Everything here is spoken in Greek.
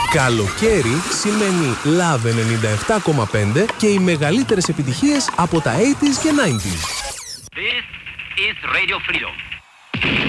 Καλοκαίρι σημαίνει Love 97,5 και οι μεγαλύτερες επιτυχίες από τα 80s και 90s. This is Radio Freedom.